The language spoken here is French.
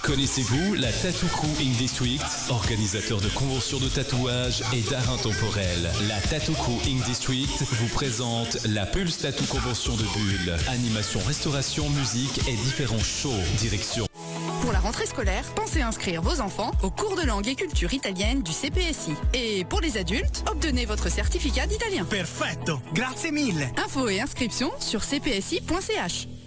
Connaissez-vous la Tattoo Crew in District, organisateur de conventions de tatouage et d'art intemporel. La Tattoo Crew in District vous présente la Pulse Tattoo Convention de Bulle. Animation, restauration, musique et différents shows. Direction. Pour la rentrée scolaire, pensez inscrire vos enfants au cours de langue et culture italienne du CPSI. Et pour les adultes, obtenez votre certificat d'italien. Perfetto, grazie mille. Infos et inscriptions sur cpsi.ch.